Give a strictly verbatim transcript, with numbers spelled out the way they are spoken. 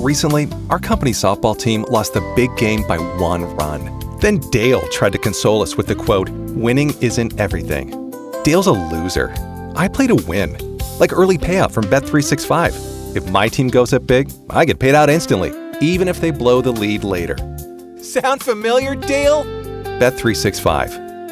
Recently, our company softball team lost the big game by one run. Then Dale tried to console us with the quote, "Winning isn't everything." Dale's a loser. I play to win. Like early payout from Bet three sixty-five. If my team goes up big, I get paid out instantly, even if they blow the lead later. Sound familiar, Dale? Bet three sixty-five.